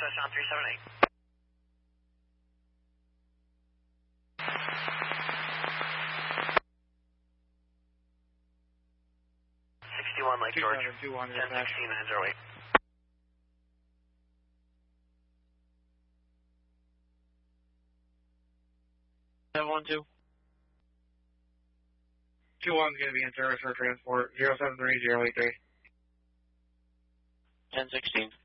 Touchdown 378. 61 Lake George. 1016-908. One two. 21's going to be in service for transport. 073083. 1016.